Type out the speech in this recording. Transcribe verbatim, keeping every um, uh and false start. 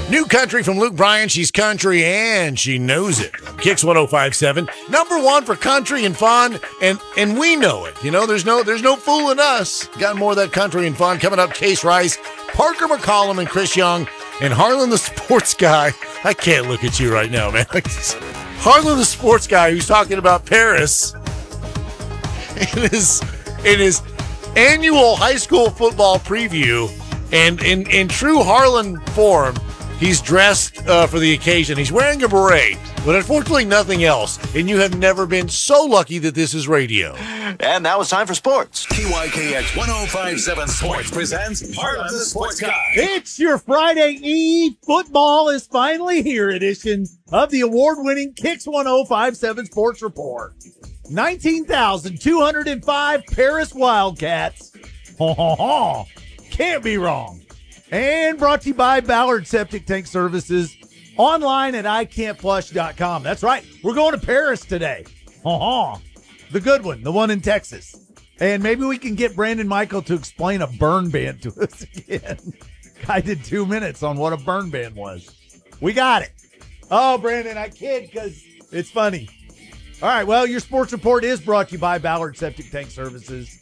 New country from Luke Bryan. She's country and she knows it. Kicks one oh five point seven. Number one for country and fun, and and we know it. You know, there's no there's no fooling us. Got more of that country and fun coming up. Case Rice, Parker McCollum, and Chris Young, and Harlan the sports guy. I can't look at you right now, man. Harlan the sports guy who's talking about Paris in his in his annual high school football preview, and in in true Harlan form. He's dressed uh, for the occasion. He's wearing a beret, but unfortunately nothing else. And you have never been so lucky that this is radio. And now it's time for sports. K Y K X one oh five point seven Sports presents Harlan the Sports Guy. It's your Friday Eve. Football is finally here edition of the award-winning Kicks one oh five point seven Sports Report. nineteen thousand two hundred five Paris Wildcats. Ha ha ha. Can't be wrong. And brought to you by Ballard Septic Tank Services, online at i can't flush dot com. That's right. We're going to Paris today. Uh-huh. The good one, the one in Texas. And maybe we can get Brandon Michael to explain a burn ban to us again. I did two minutes on what a burn ban was. We got it. Oh, Brandon, I kid because it's funny. All right, well, your sports report is brought to you by Ballard Septic Tank Services.